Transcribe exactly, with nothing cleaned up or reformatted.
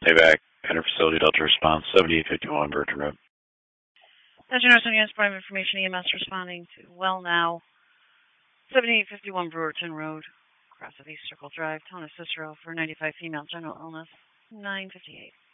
Payback, Enter Facility Delta Response, seventy-eight fifty-one Burton Road. Attention Nursing Units, Point of Information, E M S responding to Well Now, seventy-eight fifty-one Brewerton Road, across of East Circle Drive, town of Cicero, for ninety-five female general illness, nine fifty-eight.